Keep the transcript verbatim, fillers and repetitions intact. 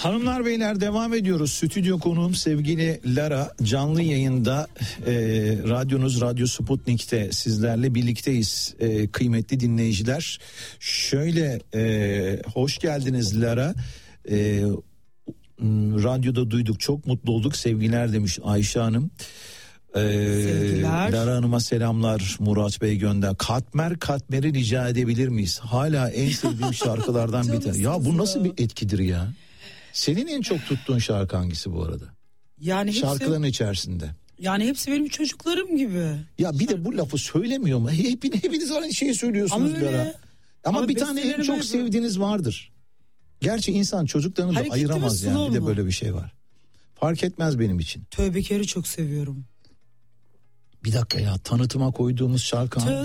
Hanımlar beyler devam ediyoruz. Stüdyo konuğum sevgili Lara, canlı yayında e, radyonuz Radyo Sputnik'te sizlerle birlikteyiz e, kıymetli dinleyiciler. Şöyle e, hoş geldiniz Lara. E, radyoda duyduk, çok mutlu olduk, sevgiler demiş Ayşe Hanım. Ee, Lara Hanım'a selamlar, Murat Bey gönder. Katmer Katmer'i rica edebilir miyiz? Hala en sevdiğim şarkılardan bir tanesi. Ya bu nasıl bir etkidir ya? Senin en çok tuttuğun şarkı hangisi bu arada? Yani hepsi, şarkıların içerisinde. Yani hepsi benim çocuklarım gibi. Ya bir şarkı. De bu lafı söylemiyor mu? Hep, hepiniz aynı şeyi söylüyorsunuz Lara. Ama, Ama bir tane en çok sevdiğiniz vardır. Gerçi insan çocuklarını da Hareketli ayıramaz yani. Bir de böyle bir şey var. Fark etmez benim için. Tövbekar'ı çok seviyorum. Bir dakika ya, tanıtıma koyduğumuz şarkı